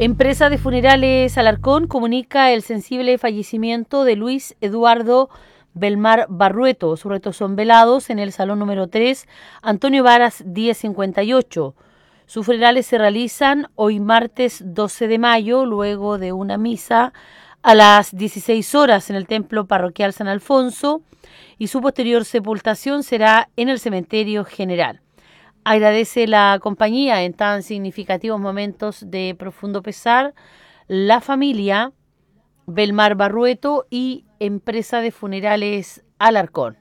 Empresa de Funerales Alarcón comunica el sensible fallecimiento de Luis Eduardo Belmar Barrueto. Sus restos son velados en el salón número 3, Antonio Varas 1058. Sus funerales se realizan hoy martes 12 de mayo, luego de una misa a las 16 horas en el Templo Parroquial San Alfonso, y su posterior sepultación será en el Cementerio General. Agradece la compañía en tan significativos momentos de profundo pesar la familia Belmar Barrueto y Empresa de Funerales Alarcón.